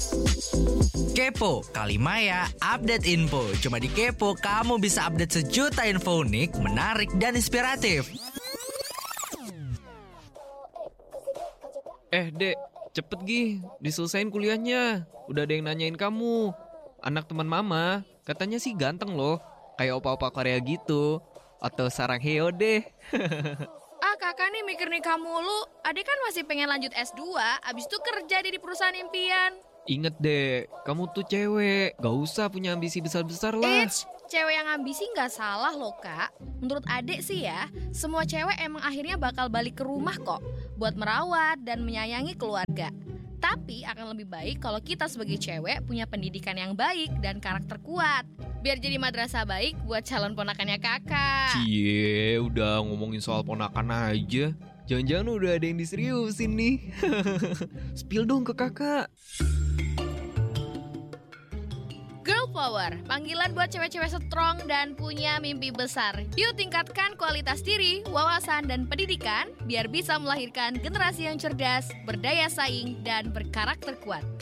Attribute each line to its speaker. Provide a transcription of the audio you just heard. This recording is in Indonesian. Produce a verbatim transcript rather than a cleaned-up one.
Speaker 1: Kepo, Kalimaya, update info. Cuma di Kepo, kamu bisa update sejuta info unik, menarik, dan inspiratif.
Speaker 2: Eh, Dek, cepet Gi, diselesain kuliahnya. Udah ada yang nanyain kamu. Anak teman mama, katanya sih ganteng loh. Kayak opa-opa Korea gitu. Atau Sarang Heo deh.
Speaker 3: Ah, kakak nih mikir nikah mulu. Adik kan masih pengen lanjut S dua, abis itu kerja di perusahaan impian.
Speaker 2: Ingat deh, kamu tuh cewek, gak usah punya ambisi besar-besar lah.
Speaker 3: Eits, cewek yang ambisi gak salah loh kak. Menurut adik sih ya, semua cewek emang akhirnya bakal balik ke rumah kok, buat merawat dan menyayangi keluarga. Tapi akan lebih baik kalau kita sebagai cewek punya pendidikan yang baik dan karakter kuat, biar jadi madrasah baik buat calon ponakannya kakak.
Speaker 2: Cie, udah ngomongin soal ponakan aja. Jangan-jangan udah ada yang diseriusin nih. Spill dong ke kakak.
Speaker 3: Girl Power, panggilan buat cewek-cewek strong dan punya mimpi besar. Yuk tingkatkan kualitas diri, wawasan, dan pendidikan biar bisa melahirkan generasi yang cerdas, berdaya saing, dan berkarakter kuat.